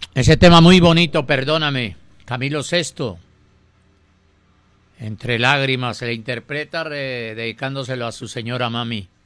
Ese tema muy bonito, perdóname. Camilo Sesto, entre lágrimas, se le interpreta dedicándoselo a su señora mami.